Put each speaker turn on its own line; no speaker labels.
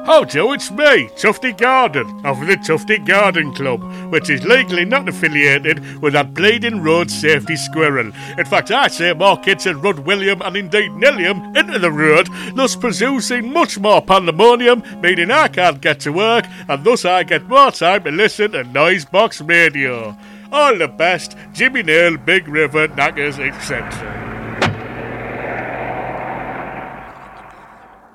How do? It's me, Tufty Garden, of the Tufty Garden Club, which is legally not affiliated with that bleeding road safety squirrel. In fact, I say more kids should run William and indeed Nilliam into the road, thus producing much more pandemonium, meaning I can't get to work, and thus I get more time to listen to Noisebox Radio. All the best, Jimmy Nail, Big River, Knackers, etc.